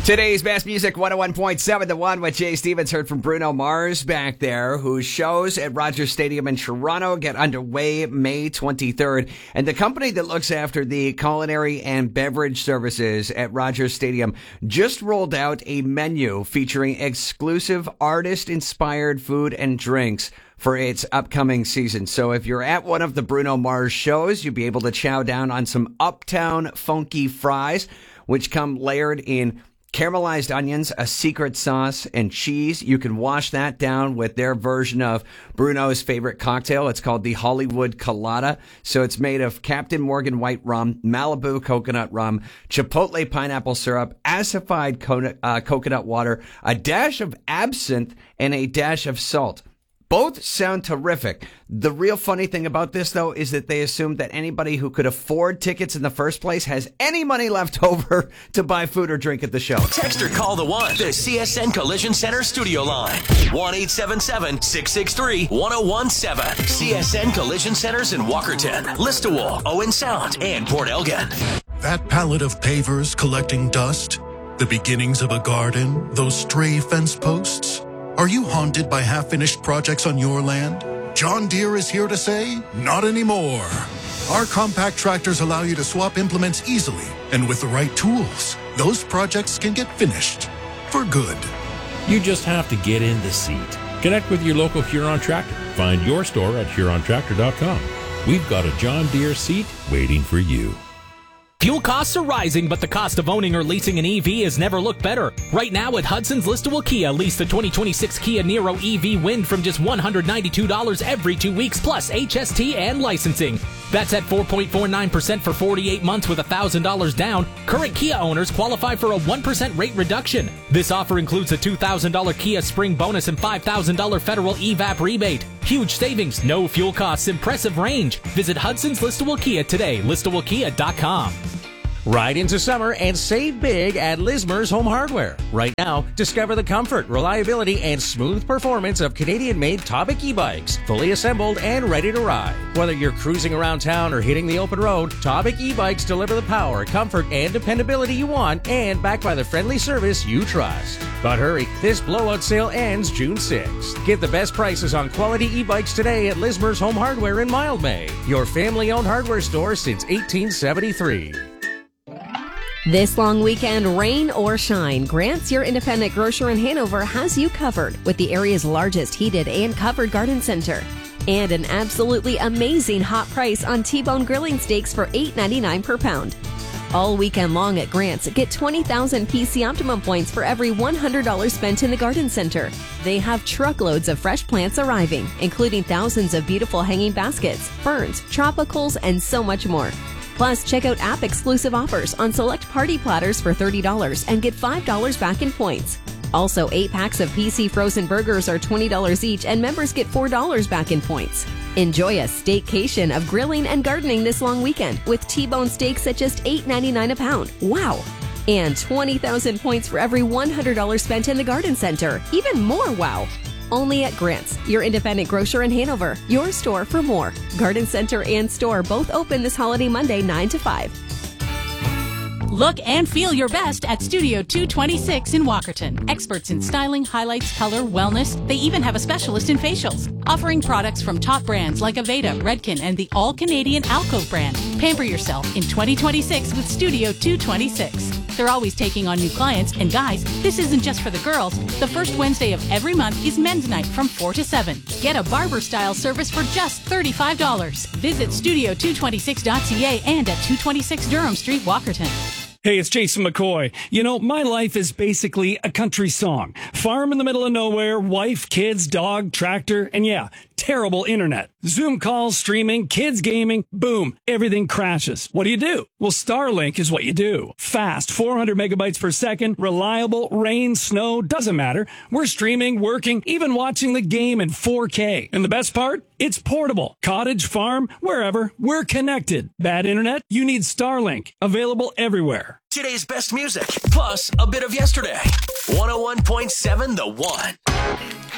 Today's best music, 101.7 The One with Jay Stevens. Heard from Bruno Mars back there, whose shows at Rogers Stadium in Toronto get underway May 23rd. And the company that looks after the culinary and beverage services at Rogers Stadium just rolled out a menu featuring exclusive artist-inspired food and drinks for its upcoming season. So if you're at one of the Bruno Mars shows, you'll be able to chow down on some Uptown Funky Fries, which come layered in caramelized onions, a secret sauce, and cheese. You can wash that down with their version of Bruno's favorite cocktail. It's called the Hollywood Colada. So it's made of Captain Morgan white rum, Malibu coconut rum, chipotle pineapple syrup, acidified coconut water, a dash of absinthe, and a dash of salt. Both sound terrific. The real funny thing about this, though, is that they assumed that anybody who could afford tickets in the first place has any money left over to buy food or drink at the show. Text or call the One, the CSN Collision Center studio line. 1-877-663-1017. CSN Collision Centers in Walkerton, Listowel, Owen Sound, and Port Elgin. That pallet of pavers collecting dust? The beginnings of a garden? Those stray fence posts? Are you haunted by half-finished projects on your land? John Deere is here to say, not anymore. Our compact tractors allow you to swap implements easily, and with the right tools, those projects can get finished for good. You just have to get in the seat. Connect with your local Huron tractor. Find your store at HuronTractor.com. We've got a John Deere seat waiting for you. Fuel costs are rising, but the cost of owning or leasing an EV has never looked better. Right now at Hudson's Listowel Kia, lease the 2026 Kia Niro EV Wind from just $192 every 2 weeks, plus HST and licensing. That's at 4.49% for 48 months with $1,000 down. Current Kia owners qualify for a 1% rate reduction. This offer includes a $2,000 Kia Spring bonus and $5,000 federal EVAP rebate. Huge savings, no fuel costs, impressive range. Visit Hudson's Listowel Kia today, listowelkia.com. Ride into summer and save big at Lismer's Home Hardware. Right now, discover the comfort, reliability, and smooth performance of Canadian-made Topic e-bikes, fully assembled and ready to ride. Whether you're cruising around town or hitting the open road, Topic e-bikes deliver the power, comfort, and dependability you want, and backed by the friendly service you trust. But hurry, this blowout sale ends June 6th. Get the best prices on quality e-bikes today at Lismer's Home Hardware in Mildmay, your family-owned hardware store since 1873. This long weekend, rain or shine, Grant's, your independent grocer in Hanover, has you covered with the area's largest heated and covered garden center. And an absolutely amazing hot price on T-bone grilling steaks for $8.99 per pound. All weekend long at Grant's, get 20,000 PC Optimum points for every $100 spent in the garden center. They have truckloads of fresh plants arriving, including thousands of beautiful hanging baskets, ferns, tropicals, and so much more. Plus, check out app-exclusive offers on select party platters for $30 and get $5 back in points. Also, 8 packs of PC frozen burgers are $20 each, and members get $4 back in points. Enjoy a staycation of grilling and gardening this long weekend with T-bone steaks at just $8.99 a pound. Wow! And 20,000 points for every $100 spent in the garden center. Even more wow! Only at Grant's, your independent grocer in Hanover. Your store for more. Garden Center and store both open this holiday Monday 9 to 5. Look and feel your best at Studio 226 in Walkerton. Experts in styling, highlights, color, wellness. They even have a specialist in facials. Offering products from top brands like Aveda, Redken, and the all-Canadian Alcove brand. Pamper yourself in 2026 with Studio 226. They're always taking on new clients, and guys, this isn't just for the girls. The first Wednesday of every month is men's night from 4 to 7. Get a barber-style service for just $35. Visit studio226.ca and at 226 Durham Street, Walkerton. Hey, it's Jason McCoy. You know, my life is basically a country song. Farm in the middle of nowhere, wife, kids, dog, tractor, and yeah, terrible internet. Zoom calls, streaming, kids gaming, boom, everything crashes. What do? Well, Starlink is what you do. Fast, 400 megabytes per second, reliable, rain, snow, doesn't matter. We're streaming, working, even watching the game in 4K. And the best part? It's portable. Cottage, farm, wherever, we're connected. Bad internet? You need Starlink. Available everywhere. Today's best music, plus a bit of yesterday. 101.7 The One.